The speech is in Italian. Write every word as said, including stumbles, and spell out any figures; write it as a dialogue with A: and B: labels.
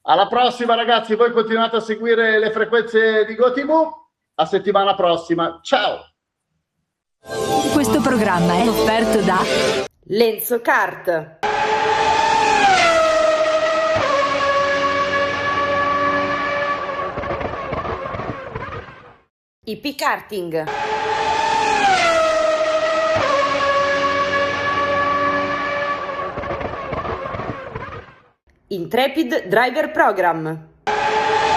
A: Alla prossima ragazzi, voi continuate a seguire le frequenze di GoTV, a settimana prossima, ciao!
B: Questo programma è offerto da
C: Lenzo Kart. I P Karting. Intrepid Driver Program.